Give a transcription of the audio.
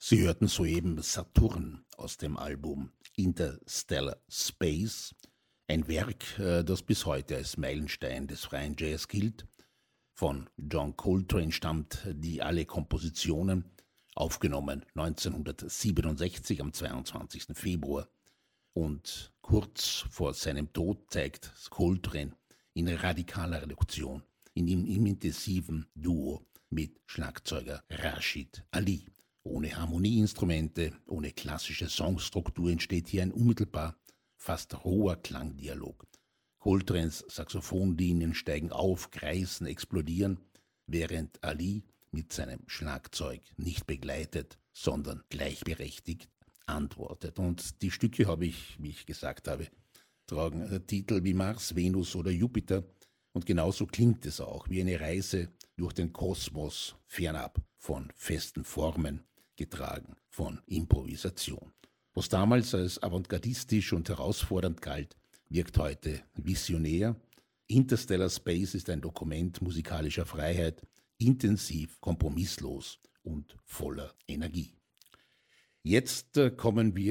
Sie hörten soeben Saturn aus dem Album Interstellar Space, ein Werk, das bis heute als Meilenstein des freien Jazz gilt. Von John Coltrane stammt die alle Kompositionen, aufgenommen 1967 am 22. Februar. Und kurz vor seinem Tod zeigt Coltrane in radikaler Reduktion in im intensiven Duo mit Schlagzeuger Rashid Ali. Ohne Harmonieinstrumente, ohne klassische Songstruktur entsteht hier ein unmittelbar fast roher Klangdialog. Coltranes Saxophonlinien steigen auf, kreisen, explodieren, während Ali mit seinem Schlagzeug nicht begleitet, sondern gleichberechtigt antwortet. Und die Stücke habe ich, wie ich gesagt habe, tragen Titel wie Mars, Venus oder Jupiter. Und genauso klingt es auch, wie eine Reise durch den Kosmos, fernab von festen Formen, getragen von Improvisation. Was damals als avantgardistisch und herausfordernd galt, wirkt heute visionär. Interstellar Space ist ein Dokument musikalischer Freiheit, intensiv, kompromisslos und voller Energie. Jetzt kommen wir